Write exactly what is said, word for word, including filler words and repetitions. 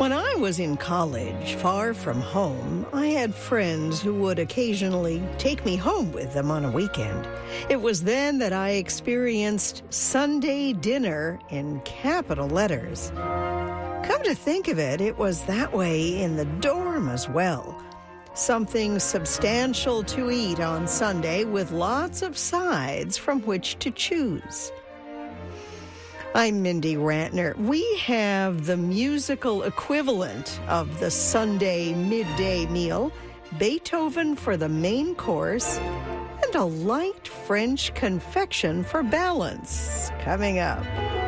When I was in college, far from home, I had friends who would occasionally take me home with them on a weekend. It was then that I experienced Sunday dinner in capital letters. Come to think of it, it was that way in the dorm as well. Something substantial to eat on Sunday with lots of sides from which to choose. I'm Mindy Rantner. We have the musical equivalent of the Sunday midday meal, Beethoven for the main course, and a light French confection for balance coming up.